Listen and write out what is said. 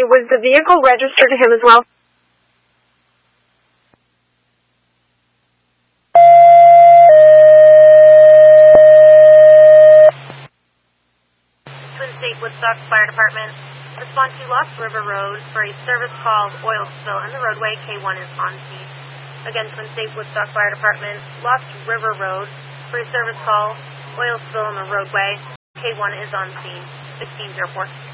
Was the vehicle registered to him as well? Twin State Woodstock Fire Department. Respond to Lost River Road for a service call, oil spill in the roadway. K1 is on scene. Again, Twin State Woodstock Fire Department. Lost River Road for a service call, oil spill in the roadway. K1 is on scene. 1604.